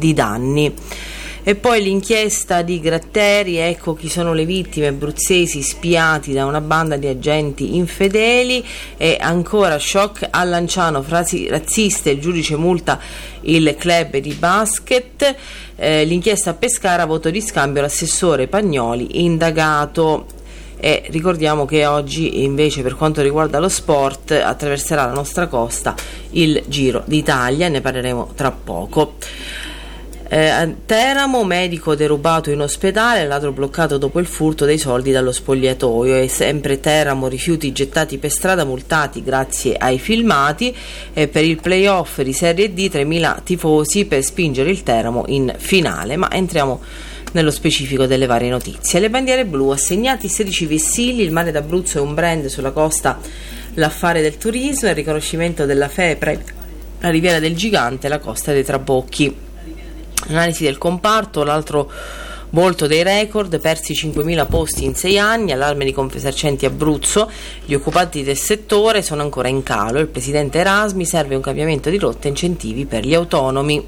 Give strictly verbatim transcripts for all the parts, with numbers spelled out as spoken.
di danni. E poi l'inchiesta di Gratteri, ecco chi sono le vittime abruzzesi spiati da una banda di agenti infedeli. E ancora shock a Lanciano, frasi razziste, il giudice multa il club di basket. Eh, l'inchiesta a Pescara, voto di scambio, l'assessore Pagnoli indagato. E ricordiamo che oggi invece, per quanto riguarda lo sport, attraverserà la nostra costa il Giro d'Italia, ne parleremo tra poco. Eh, a Teramo, medico derubato in ospedale, ladro bloccato dopo il furto dei soldi dallo spogliatoio. E sempre Teramo, rifiuti gettati per strada, multati grazie ai filmati. E per il playoff di Serie D, tremila tifosi per spingere il Teramo in finale. Ma entriamo nello specifico delle varie notizie. Le bandiere blu, assegnati sedici vessilli, il mare d'Abruzzo è un brand sulla costa, l'affare del turismo, il riconoscimento della FEPRE, la Riviera del Gigante, la Costa dei Trabocchi. Analisi del comparto, l'altro volto dei record, persi cinquemila posti in sei anni, allarme di Confesercenti Abruzzo, gli occupanti del settore sono ancora in calo, il presidente Erasmi, serve un cambiamento di rotta e incentivi per gli autonomi.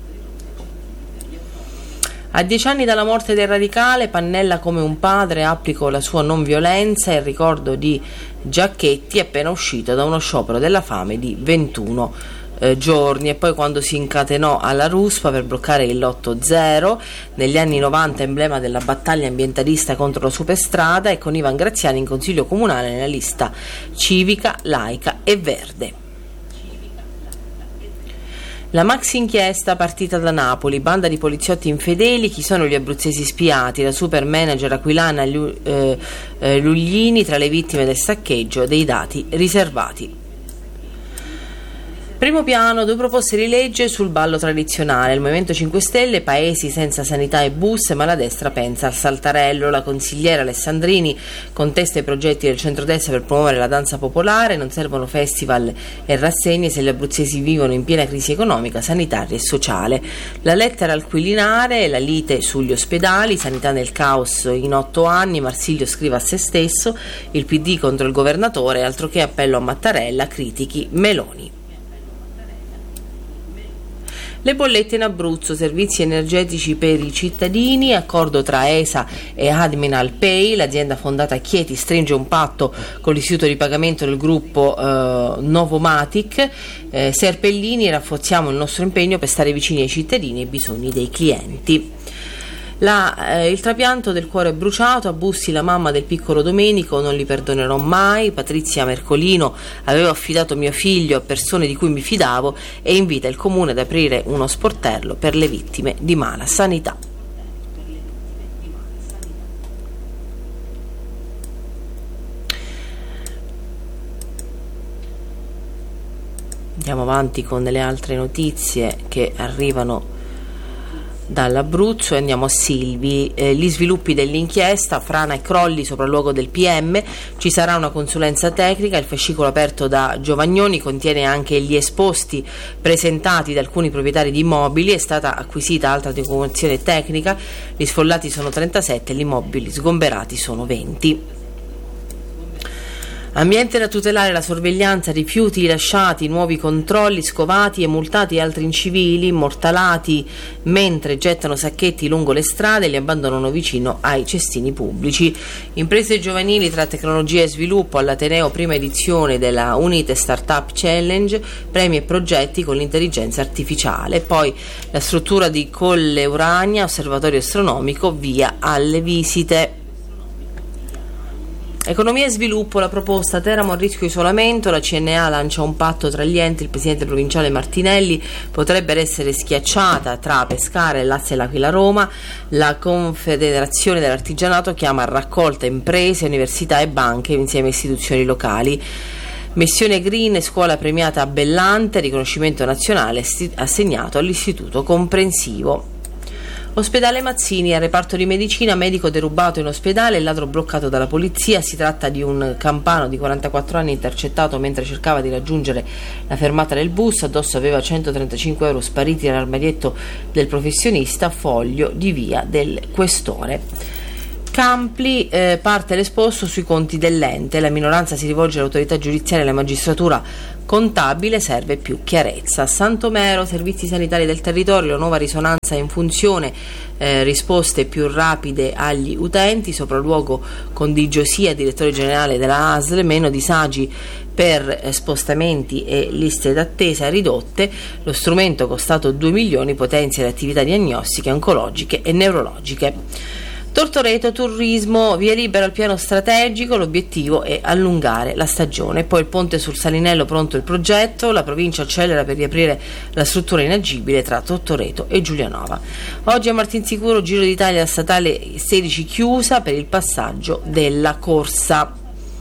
A dieci anni dalla morte del radicale, Pannella come un padre, applico la sua non violenza, il ricordo di Giacchetti appena uscito da uno sciopero della fame di ventuno eh, giorni. E poi quando si incatenò alla Ruspa per bloccare il lotto zero, negli anni novanta emblema della battaglia ambientalista contro la superstrada, e con Ivan Graziani in consiglio comunale nella lista civica, laica e verde. La maxi inchiesta partita da Napoli, banda di poliziotti infedeli, chi sono gli abruzzesi spiati, la super manager aquilana Lu, eh, eh, Luglini tra le vittime del saccheggio dei dati riservati. Primo piano, due proposte di legge sul ballo tradizionale. Il Movimento cinque Stelle, paesi senza sanità e bus, ma la destra pensa al saltarello. La consigliera Alessandrini contesta i progetti del centrodestra per promuovere la danza popolare. Non servono festival e rassegne se gli abruzzesi vivono in piena crisi economica, sanitaria e sociale. La lettera al Quirinale, la lite sugli ospedali, sanità nel caos in otto anni, Marsiglio scrive a se stesso, il P D contro il governatore, altro che appello a Mattarella, critichi Meloni. Le bollette in Abruzzo, servizi energetici per i cittadini, accordo tra E S A e Adminal Pay, l'azienda fondata a Chieti stringe un patto con l'istituto di pagamento del gruppo eh, Novomatic, eh, Serpellini, rafforziamo il nostro impegno per stare vicini ai cittadini e ai bisogni dei clienti. La, eh, il trapianto del cuore bruciato, a Bussi la mamma del piccolo Domenico, non li perdonerò mai. Patrizia Mercolino, avevo affidato mio figlio a persone di cui mi fidavo, e invita il comune ad aprire uno sportello per le vittime di mala sanità. Andiamo avanti con le altre notizie che arrivano dall'Abruzzo e andiamo a Silvi. Eh, gli sviluppi dell'inchiesta, frana e crolli sopralluogo del P M, ci sarà una consulenza tecnica, il fascicolo aperto da Giovagnoni contiene anche gli esposti presentati da alcuni proprietari di immobili, è stata acquisita altra documentazione tecnica, gli sfollati sono trentasette, gli immobili sgomberati sono venti. Ambiente da tutelare, la sorveglianza, rifiuti lasciati, nuovi controlli, scovati e multati altri incivili, immortalati mentre gettano sacchetti lungo le strade e li abbandonano vicino ai cestini pubblici. Imprese giovanili tra tecnologia e sviluppo, all'Ateneo prima edizione della Unite Startup Challenge, premi e progetti con l'intelligenza artificiale. Poi la struttura di Colle Urania, osservatorio astronomico, via alle visite. Economia e sviluppo, la proposta Teramo a rischio isolamento, la C N A lancia un patto tra gli enti, il presidente provinciale Martinelli, potrebbe essere schiacciata tra Pescara e Lazio e l'Aquila Roma, la Confederazione dell'Artigianato chiama a raccolta imprese, università e banche insieme a istituzioni locali. Missione Green, scuola premiata a Bellante, riconoscimento nazionale assegnato all'Istituto Comprensivo. Ospedale Mazzini, al reparto di medicina, medico derubato in ospedale e ladro bloccato dalla polizia. Si tratta di un campano di quarantaquattro anni intercettato mentre cercava di raggiungere la fermata del bus, addosso aveva centotrentacinque euro spariti nell'armadietto del professionista, foglio di via del questore. Campli, eh, parte l'esposto sui conti dell'ente, la minoranza si rivolge all'autorità giudiziaria e alla magistratura contabile, serve più chiarezza. Santomero, servizi sanitari del territorio, nuova risonanza in funzione, eh, risposte più rapide agli utenti, sopralluogo con Di Giosia, direttore generale della A S L, meno disagi per eh, spostamenti e liste d'attesa ridotte, lo strumento costato due milioni potenzia le attività diagnostiche, oncologiche e neurologiche. Tortoreto, turismo, via libera al piano strategico, l'obiettivo è allungare la stagione. Poi il ponte sul Salinello, pronto il progetto, la provincia accelera per riaprire la struttura inagibile tra Tortoreto e Giulianova. Oggi a Martinsicuro, Giro d'Italia statale sedici chiusa per il passaggio della corsa.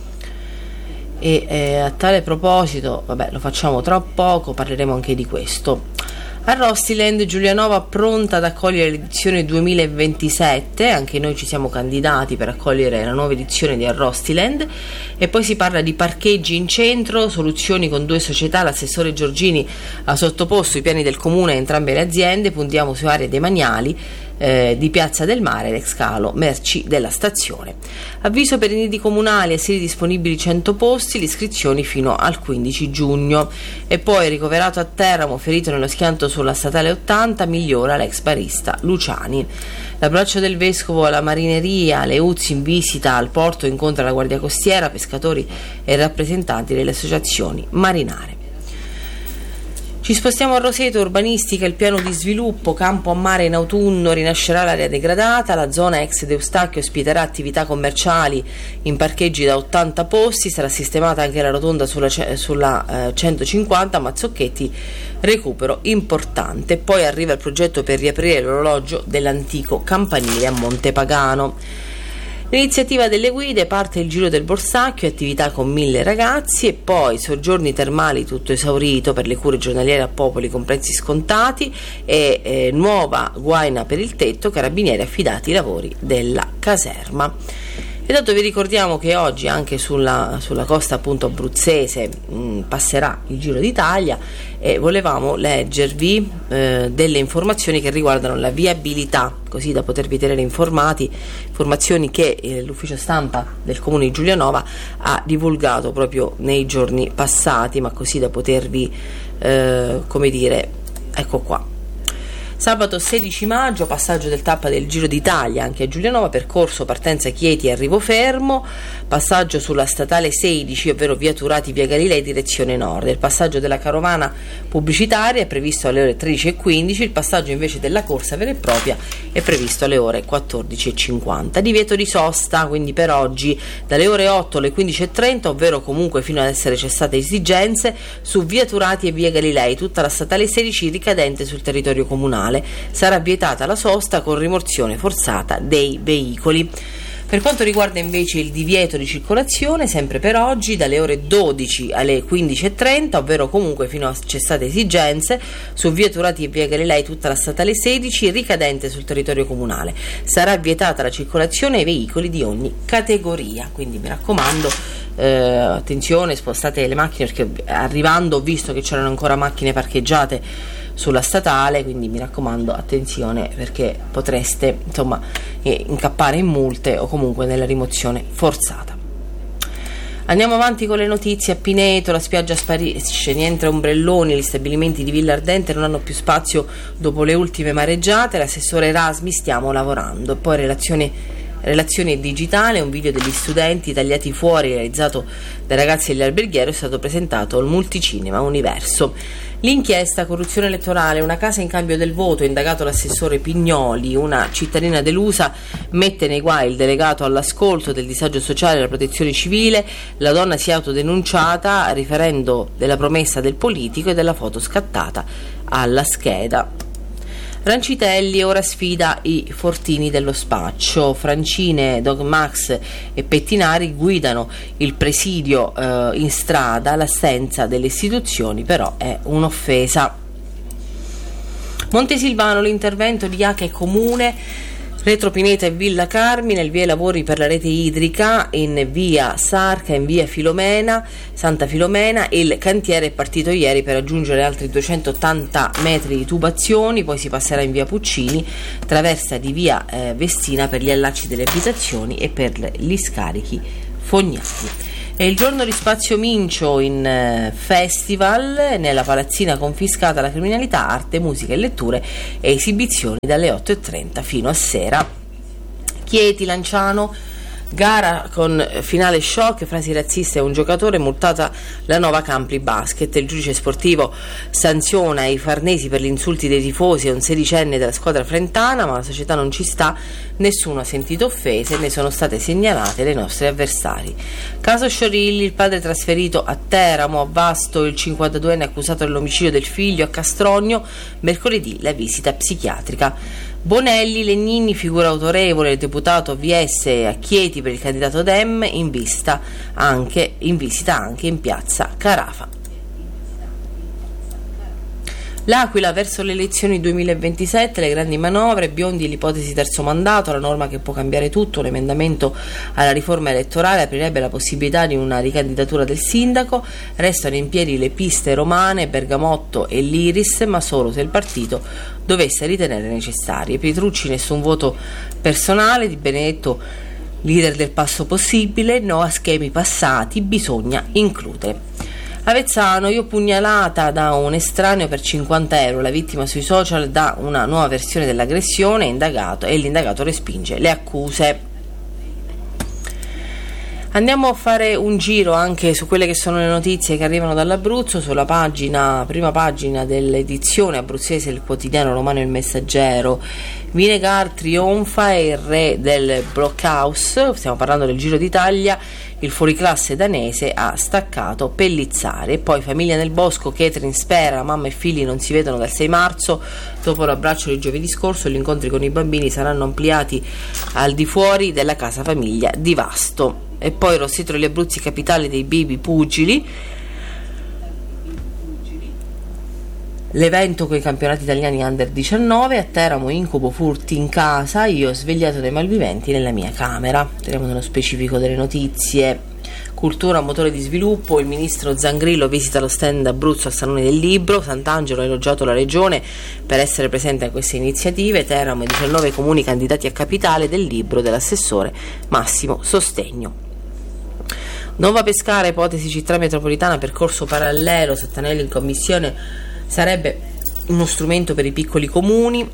E eh, a tale proposito, vabbè, lo facciamo tra poco, parleremo anche di questo. A Rostiland, Giulianova pronta ad accogliere l'edizione duemilaventisette, anche noi ci siamo candidati per accogliere la nuova edizione di Rostiland. E poi si parla di parcheggi in centro, soluzioni con due società, l'assessore Giorgini ha sottoposto i piani del comune a entrambe le aziende, puntiamo su aree demaniali eh, di Piazza del Mare, l'ex calo merci della stazione. Avviso per i nidi comunali, asili disponibili cento posti, le iscrizioni fino al quindici giugno. E poi ricoverato a Teramo, ferito nello schianto sulla statale ottanta, migliora l'ex barista Luciani. L'abbraccio del vescovo alla marineria, le U Z I in visita al porto incontra la Guardia Costiera, pescatori e rappresentanti delle associazioni marinare. Ci spostiamo a Roseto, urbanistica, il piano di sviluppo, campo a mare in autunno, rinascerà l'area degradata, la zona ex d'Eustachio ospiterà attività commerciali in parcheggi da ottanta posti, sarà sistemata anche la rotonda sulla, sulla eh, centocinquanta, Mazzocchetti, recupero importante. Poi arriva il progetto per riaprire l'orologio dell'antico campanile a Montepagano. L'iniziativa delle guide, parte il Giro del Borsacchio, attività con mille ragazzi e poi soggiorni termali tutto esaurito per le cure giornaliere a Popoli con prezzi scontati e eh, nuova guaina per il tetto, carabinieri affidati i lavori della caserma. E dato vi ricordiamo che oggi anche sulla, sulla costa appunto abruzzese mh, passerà il Giro d'Italia e volevamo leggervi eh, delle informazioni che riguardano la viabilità, così da potervi tenere informati, informazioni che eh, l'ufficio stampa del comune di Giulianova ha divulgato proprio nei giorni passati, ma così da potervi eh, come dire, ecco qua. Sabato sedici maggio, passaggio del tappa del Giro d'Italia anche a Giulianova, percorso partenza Chieti e arrivo fermo, passaggio sulla statale sedici, ovvero via Turati, via Galilei, direzione nord. Il passaggio della carovana pubblicitaria è previsto alle ore tredici e quindici, il passaggio invece della corsa vera e propria è previsto alle ore quattordici e cinquanta. Divieto di sosta, quindi per oggi, dalle ore otto alle quindici e trenta, ovvero comunque fino ad essere cessate esigenze, su via Turati e via Galilei, tutta la statale sedici ricadente sul territorio comunale. Sarà vietata la sosta con rimozione forzata dei veicoli. Per quanto riguarda invece il divieto di circolazione, sempre per oggi, dalle ore dodici alle quindici e trenta, ovvero comunque fino a cessate esigenze, su via Turati e via Galilei tutta la statale sedici ricadente sul territorio comunale. Sarà vietata la circolazione ai veicoli di ogni categoria, quindi mi raccomando, eh, attenzione, spostate le macchine, perché arrivando ho visto che c'erano ancora macchine parcheggiate sulla statale, quindi mi raccomando attenzione, perché potreste insomma eh, incappare in multe o comunque nella rimozione forzata. Andiamo avanti con le notizie. A Pineto la spiaggia sparisce, niente ombrelloni, gli stabilimenti di Villa Ardente non hanno più spazio dopo le ultime mareggiate, l'assessore Erasmi, stiamo lavorando. Poi relazione Relazione digitale, un video degli studenti tagliati fuori realizzato dai ragazzi dell'alberghiero è stato presentato al Multicinema Universo. L'inchiesta corruzione elettorale, una casa in cambio del voto, indagato l'assessore Pignoli, una cittadina delusa mette nei guai il delegato all'ascolto del disagio sociale e della protezione civile, la donna si è autodenunciata riferendo della promessa del politico e della foto scattata alla scheda. Rancitelli ora sfida i fortini dello spaccio, Francine, Dog Max e Pettinari guidano il presidio eh, in strada, l'assenza delle istituzioni però è un'offesa. Montesilvano, l'intervento di Ache Comune Retro Pineta e Villa Carmine, il via ai lavori per la rete idrica in via Sarca, in via Filomena, Santa Filomena. Il cantiere è partito ieri per aggiungere altri duecentottanta metri di tubazioni, poi si passerà in via Puccini, traversa di via eh, Vestina per gli allacci delle abitazioni e per gli scarichi fognati. È il giorno di Spazio Mincio in eh, festival, nella palazzina confiscata alla criminalità, arte, musica e letture e esibizioni dalle otto e trenta fino a sera. Chieti, Lanciano, gara con finale shock, frasi razziste a un giocatore, multata la Nova Campli Basket. Il giudice sportivo sanziona i farnesi per gli insulti dei tifosi a un sedicenne della squadra frentana, ma la società non ci sta, nessuno ha sentito offese e ne sono state segnalate le nostre avversari. Caso Sciorilli, il padre trasferito a Teramo, a Vasto, il cinquantaduenne accusato dell'omicidio del figlio a Castrogno, mercoledì la visita psichiatrica. Bonelli, Legnini, figura autorevole, il deputato V S a Chieti per il candidato Dem, in vista anche in visita anche in piazza Carafa. L'Aquila verso le elezioni duemilaventisette, le grandi manovre, Biondi e l'ipotesi terzo mandato, la norma che può cambiare tutto, l'emendamento alla riforma elettorale aprirebbe la possibilità di una ricandidatura del sindaco, restano in piedi le piste romane, Bergamotto e l'Iris, ma solo se il partito dovesse ritenere necessarie. Pietrucci, nessun voto personale, Di Benedetto, leader del passo possibile, no a schemi passati, bisogna includere. Avezzano, io pugnalata da un estraneo per cinquanta euro, la vittima sui social dà una nuova versione dell'aggressione indagato, e l'indagato respinge le accuse. Andiamo a fare un giro anche su quelle che sono le notizie che arrivano dall'Abruzzo. Sulla pagina, prima pagina dell'edizione abruzzese del quotidiano romano Il Messaggero, Vinegar trionfa, è il re del blockhouse, stiamo parlando del Giro d'Italia, il fuoriclasse danese ha staccato Pellizzari. E poi famiglia nel bosco, Catherine spera, mamma e figli non si vedono dal sei marzo, dopo l'abbraccio di giovedì scorso gli incontri con i bambini saranno ampliati al di fuori della casa famiglia di Vasto. E poi Rossetto degli Abruzzi, capitale dei baby pugili, l'evento con i campionati italiani under diciannove. A Teramo, incubo, furti in casa, io svegliato dai malviventi nella mia camera. Entriamo nello specifico delle notizie. Cultura, motore di sviluppo, il ministro Zangrillo visita lo stand Abruzzo al Salone del Libro. Sant'Angelo ha elogiato la regione per essere presente a queste iniziative. Teramo e diciannove comuni candidati a capitale del libro dell'assessore Massimo Sostegno. Nova Pescara, ipotesi città metropolitana, percorso parallelo, Sattanelli in commissione, sarebbe uno strumento per i piccoli comuni,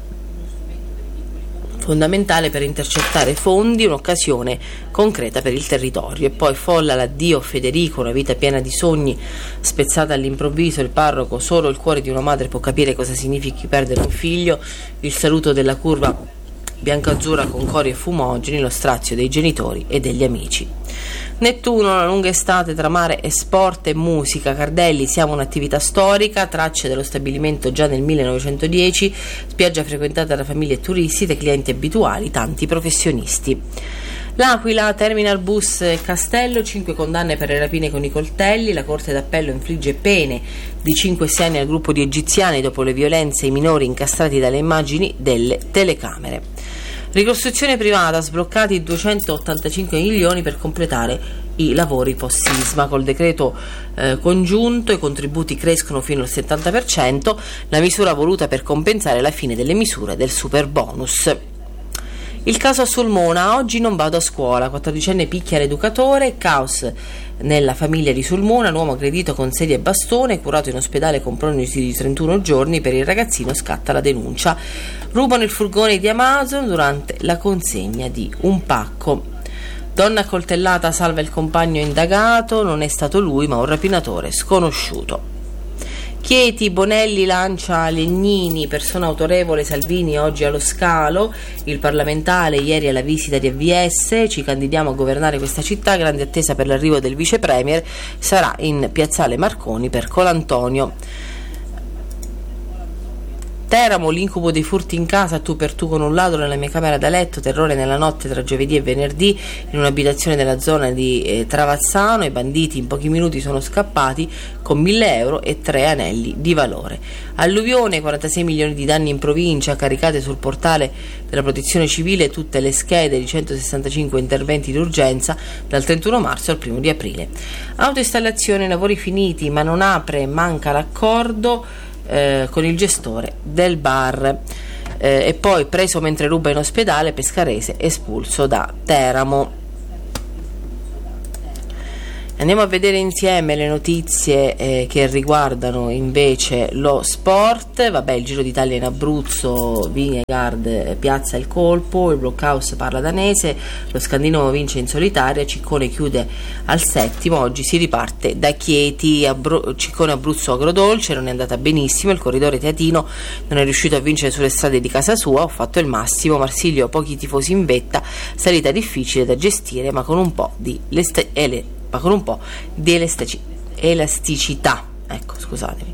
fondamentale per intercettare fondi, un'occasione concreta per il territorio. E poi folla l'addio Federico, una vita piena di sogni spezzata all'improvviso, il parroco, solo il cuore di una madre può capire cosa significhi perdere un figlio, il saluto della curva biancazzurra con cori e fumogeni, lo strazio dei genitori e degli amici. Nettuno, una lunga estate tra mare e sport e musica. Cardelli, siamo un'attività storica, tracce dello stabilimento già nel millenovecentodieci, spiaggia frequentata da famiglie e turisti, dai clienti abituali, tanti professionisti. L'Aquila, Terminal Bus e Castello, cinque condanne per le rapine con i coltelli, la Corte d'Appello infligge pene di cinque e sei anni al gruppo di egiziani dopo le violenze ai minori incastrati dalle immagini delle telecamere. Ricostruzione privata, sbloccati duecentottantacinque milioni per completare i lavori post-sisma. Col decreto eh, congiunto i contributi crescono fino al settanta per cento, la misura voluta per compensare la fine delle misure del super bonus. Il caso a Sulmona, oggi non vado a scuola, quattordicenne picchia l'educatore, caos nella famiglia di Sulmona, l'uomo aggredito con sedia e bastone, curato in ospedale con prognosi di trentuno giorni, per il ragazzino scatta la denuncia. Rubano il furgone di Amazon durante la consegna di un pacco. Donna accoltellata salva il compagno indagato, non è stato lui ma un rapinatore sconosciuto. Chieti, Bonelli lancia Legnini, persona autorevole, Salvini oggi allo scalo, il parlamentare ieri alla visita di A V S, ci candidiamo a governare questa città, grande attesa per l'arrivo del vice premier, sarà in piazzale Marconi per Colantonio. Teramo, l'incubo dei furti in casa, tu per tu con un ladro nella mia camera da letto, terrore nella notte tra giovedì e venerdì in un'abitazione della zona di eh, Travazzano, i banditi in pochi minuti sono scappati con mille euro e tre anelli di valore. Alluvione, quarantasei milioni di danni in provincia, caricate sul portale della protezione civile tutte le schede di centosessantacinque interventi d'urgenza dal trentuno marzo al primo di aprile. Autoinstallazione, lavori finiti ma non apre, manca l'accordo Eh, con il gestore del bar, eh, e poi preso mentre ruba in ospedale, pescarese espulso da Teramo. Andiamo a vedere insieme le notizie eh, che riguardano invece lo sport. Vabbè, il Giro d'Italia in Abruzzo, Vingegaard eh, piazza il colpo, il Blockhouse parla danese, lo scandinavo vince in solitaria, Ciccone chiude al settimo, oggi si riparte da Chieti. Abru- Ciccone Abruzzo agrodolce, non è andata benissimo, il corridore teatino non è riuscito a vincere sulle strade di casa sua, ho fatto il massimo, Marsilio pochi tifosi in vetta, salita difficile da gestire ma con un po' di leste- ele- ma con un po' di elastici- elasticità. Ecco, scusatemi.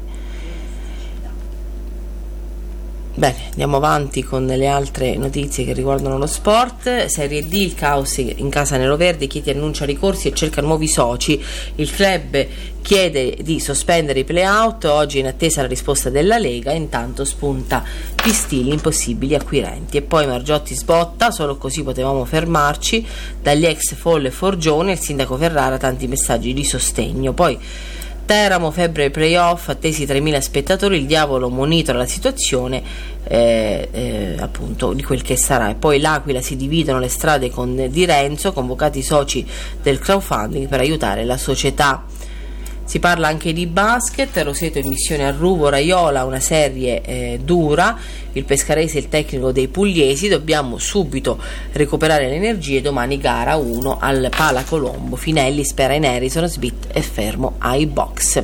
Bene, andiamo avanti con le altre notizie che riguardano lo sport. Serie D, il caos in casa neroverde, Chieti annuncia ricorsi e cerca nuovi soci. Il club chiede di sospendere i play-out, oggi in attesa la risposta della Lega, intanto spunta Pistilli, impossibili acquirenti. E poi Margiotti sbotta, solo così potevamo fermarci, dagli ex Folle Forgione, il sindaco Ferrara, tanti messaggi di sostegno. Poi Teramo, febbre ai playoff, attesi tremila spettatori, il diavolo monitora la situazione eh, eh, appunto di quel che sarà. E poi l'Aquila, si dividono le strade con Di Renzo, convocati i soci del crowdfunding per aiutare la società. Si parla anche di basket, Roseto in missione a Ruvo, Raiola, una serie eh, dura, il pescarese il tecnico dei pugliesi, dobbiamo subito recuperare le energie, domani gara uno al Pala Colombo, Finelli spera in Harrison, Smith è fermo ai box.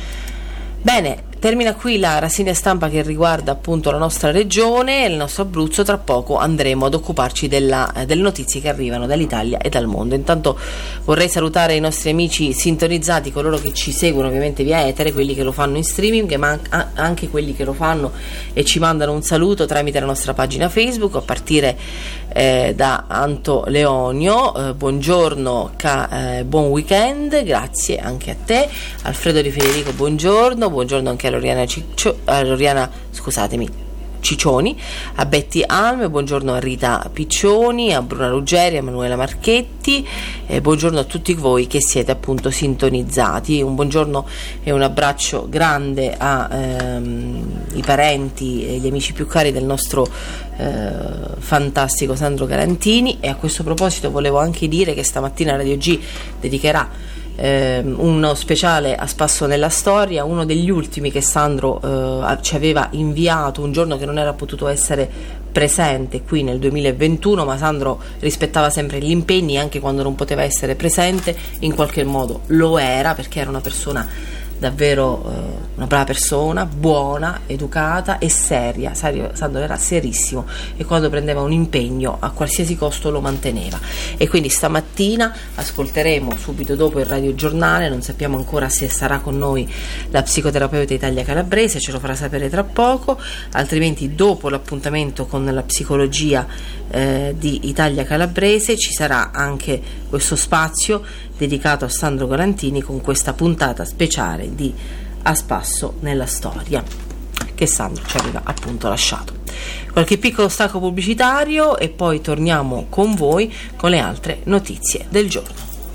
Bene, termina qui la rassegna stampa che riguarda appunto la nostra regione e il nostro Abruzzo. Tra poco andremo ad occuparci della, eh, delle notizie che arrivano dall'Italia e dal mondo. Intanto vorrei salutare i nostri amici sintonizzati, coloro che ci seguono ovviamente via etere, quelli che lo fanno in streaming, ma anche quelli che lo fanno e ci mandano un saluto tramite la nostra pagina Facebook, a partire eh, da Anto Leonio. Eh, buongiorno, ca, eh, buon weekend, grazie anche a te. Alfredo Di Federico, buongiorno. Buongiorno anche a Loriana, Ciccio, a Loriana scusatemi, Ciccioni, a Betty Alme, buongiorno a Rita Piccioni, a Bruna Ruggeri, a Emanuela Marchetti, eh, buongiorno a tutti voi che siete appunto sintonizzati. Un buongiorno e un abbraccio grande ai ehm, parenti e gli amici più cari del nostro eh, fantastico Sandro Garantini. E a questo proposito volevo anche dire che stamattina Radio G dedicherà Eh, uno speciale a spasso nella storia, uno degli ultimi che Sandro eh, ci aveva inviato un giorno che non era potuto essere presente qui nel duemilaventuno, ma Sandro rispettava sempre gli impegni, anche quando non poteva essere presente in qualche modo lo era, perché era una persona davvero eh, una brava persona, buona, educata e seria. Sandro era serissimo e quando prendeva un impegno a qualsiasi costo lo manteneva. E quindi stamattina ascolteremo subito dopo il radiogiornale, non sappiamo ancora se sarà con noi la psicoterapeuta Italia Calabrese, ce lo farà sapere tra poco, altrimenti dopo l'appuntamento con la psicologia eh, di Italia Calabrese ci sarà anche questo spazio dedicato a Sandro Garantini con questa puntata speciale di A Spasso nella Storia che Sandro ci aveva appunto lasciato. Qualche piccolo stacco pubblicitario e poi torniamo con voi con le altre notizie del giorno.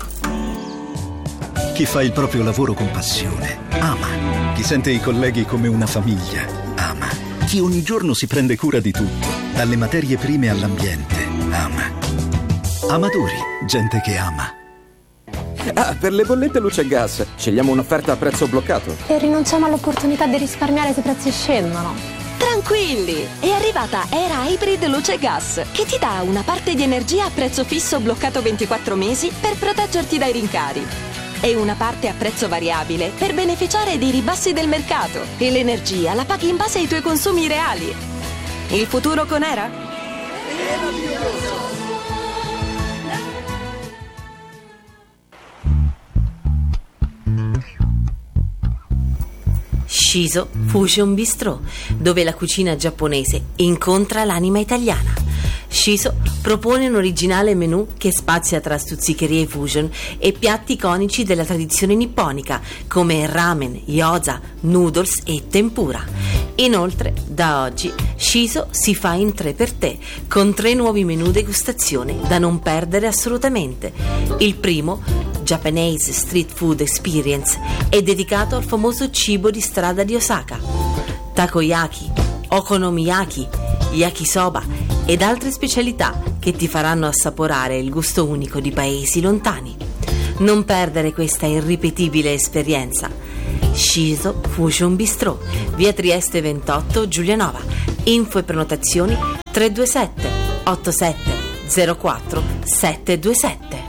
Chi fa il proprio lavoro con passione ama, chi sente i colleghi come una famiglia ama, chi ogni giorno si prende cura di tutto, dalle materie prime all'ambiente ama. Amadori, gente che ama. Ah, per le bollette luce e gas, scegliamo un'offerta a prezzo bloccato. E rinunciamo all'opportunità di risparmiare se i prezzi scendono. Tranquilli! È arrivata Era Hybrid Luce e Gas, che ti dà una parte di energia a prezzo fisso bloccato ventiquattro mesi per proteggerti dai rincari. E una parte a prezzo variabile per beneficiare dei ribassi del mercato. E l'energia la paghi in base ai tuoi consumi reali. Il futuro con Era? È meraviglioso! Shiso Fusion Bistro, dove la cucina giapponese incontra l'anima italiana. Shiso propone un originale menù che spazia tra stuzzicherie fusion e piatti iconici della tradizione nipponica come ramen, gyoza, noodles e tempura. Inoltre, da oggi, Shiso si fa in tre per te, con tre nuovi menù degustazione da non perdere assolutamente. Il primo, Japanese Street Food Experience, è dedicato al famoso cibo di strada di Osaka. Takoyaki, okonomiyaki, yakisoba ed altre specialità che ti faranno assaporare il gusto unico di paesi lontani. Non perdere questa irripetibile esperienza. Shiso Fusion Bistro, via Trieste ventotto, Giulianova. Info e prenotazioni tre due sette otto sette zero quattro sette due sette.